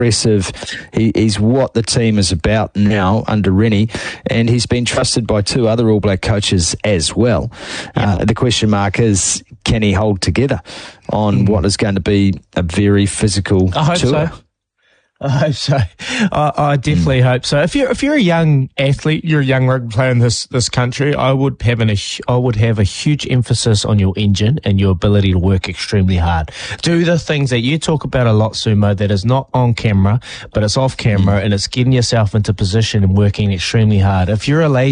aggressive. He's what the team is about now under Rennie, and he's been trusted by 2 other All Black coaches as well. The question mark is, can he hold together on what is going to be a very physical tour? I hope so. I definitely hope so. If you're a young athlete, you're a young rugby player in this country, I would have a huge emphasis on your engine and your ability to work extremely hard. Do the things that you talk about a lot, Sumo, that is not on camera, but it's off camera, and it's getting yourself into position and working extremely hard. If you're or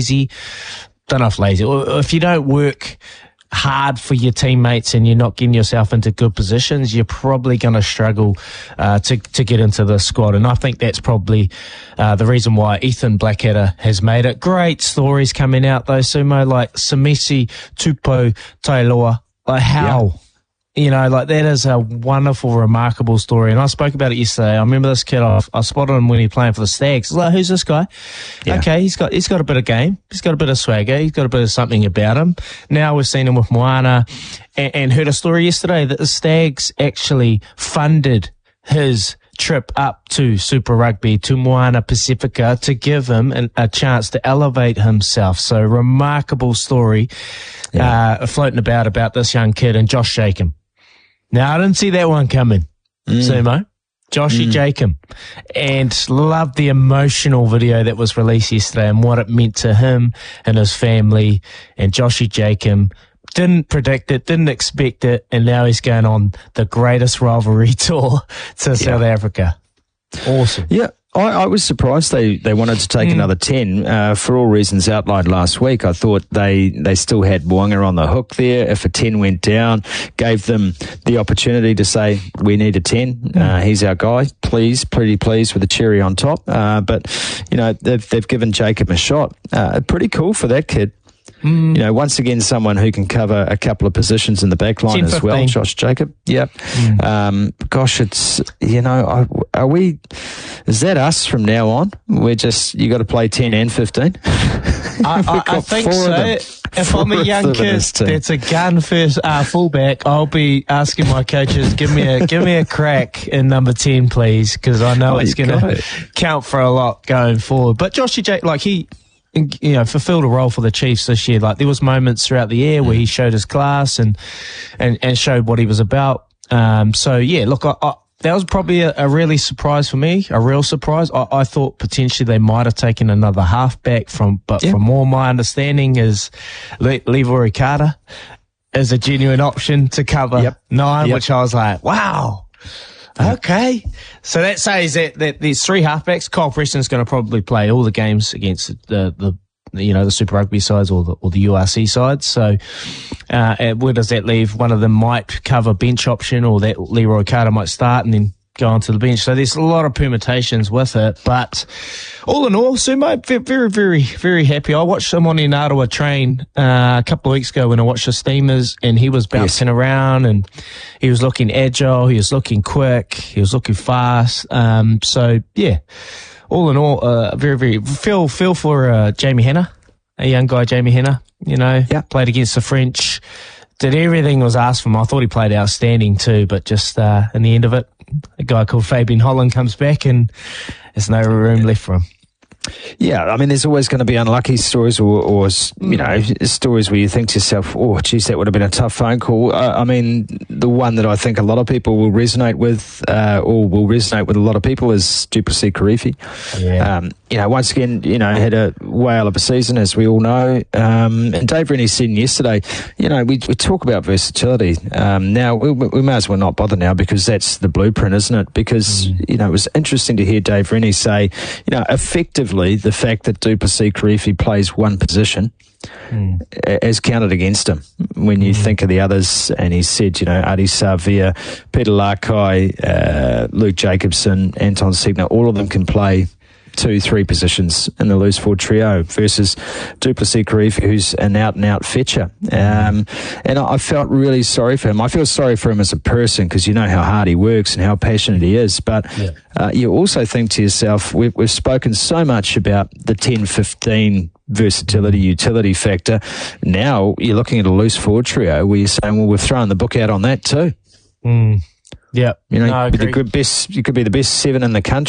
if you don't work hard for your teammates and you're not getting yourself into good positions, you're probably going to struggle to get into the squad. And I think that's probably the reason why Ethan Blackadder has made it. Great stories coming out though, Sumo, like Samisi Tupo Tailoa. Like how? You know, like that is a wonderful, remarkable story. And I spoke about it yesterday. I remember this kid, I spotted him when he was playing for the Stags. I was like, who's this guy? Yeah. Okay, he's got a bit of game. He's got a bit of swagger. He's got a bit of something about him. Now we've seen him with Moana and heard a story yesterday that the Stags actually funded his trip up to Super Rugby, to Moana Pacifica, to give him a chance to elevate himself. So remarkable story floating about this young kid and Josh Jacob. Now, I didn't see that one coming, Sumo. Joshy Jacob. And loved the emotional video that was released yesterday and what it meant to him and his family. And Joshy Jacob didn't predict it, didn't expect it, and now he's going on the greatest rivalry tour to South Africa. Awesome. Yeah. I was surprised they wanted to take another 10 for all reasons outlined last week. I thought they still had Mo'unga on the hook there. If a 10 went down, gave them the opportunity to say, we need a 10. He's our guy. Pretty pleased with the cherry on top. But, you know, they've given Jacob a shot. Pretty cool for that kid. You know, once again, someone who can cover a couple of positions in the back line as well, Josh Jacob. Yep. Gosh, it's, you know, is that us from now on? You got to play 10 and 15? I think so. If I'm a young kid that's a gun first fullback, I'll be asking my coaches, give me a crack in number 10, please, because I know it's going to count for a lot going forward. But Joshy Jacob, like he fulfilled a role for the Chiefs this year. Like there was moments throughout the year where he showed his class and showed what he was about. So yeah, look, that was probably a really surprise for me, a real surprise. I thought potentially they might have taken another halfback from more my understanding is Leroy Carter is a genuine option to cover 9, which I was like, wow. Okay. So that says that there's 3 halfbacks. Kyle Preston's going to probably play all the games against the Super Rugby sides or the URC sides. So, where does that leave? One of them might cover bench option, or that Leroy Carter might start and then go onto the bench. So there's a lot of permutations with it, but all in all, Sumo, very, very, very happy. I watched him on Inarawa train a couple of weeks ago when I watched the Steamers, and he was bouncing around and he was looking agile, he was looking quick, he was looking fast. So yeah, all in all, very, very feel for Jamie Hanna, a young guy, Jamie Hanna. You know, played against the French. Did everything was asked from him. I thought he played outstanding too, but just in the end of it, a guy called Fabian Holland comes back and there's no room left for him. Yeah, I mean, there's always going to be unlucky stories or stories where you think to yourself, oh, geez, that would have been a tough phone call. I mean, the one that I think a lot of people will resonate with a lot of people is Du Plessis-Kirifi. Yeah. Once again, had a whale of a season, as we all know. And Dave Rennie said yesterday, we talk about versatility. Now, we may as well not bother now because that's the blueprint, isn't it? Because, it was interesting to hear Dave Rennie say, effectively, the fact that Du Plessis-Kirifi plays one position has counted against him when you think of the others. And he said, Ardie Savea, Peter Lakai, Luke Jacobson, Anton Segner, all of them can play 2-3 positions in the loose forward trio versus Du Plessis-Kirifi, who's an out-and-out fetcher. And I felt really sorry for him. I feel sorry for him as a person because you know how hard he works and how passionate he is. But you also think to yourself, we've spoken so much about the 10-15 versatility, utility factor. Now you're looking at a loose forward trio where you're saying, well, we've thrown the book out on that too. Yeah, you know, you could be the best 7 in the country.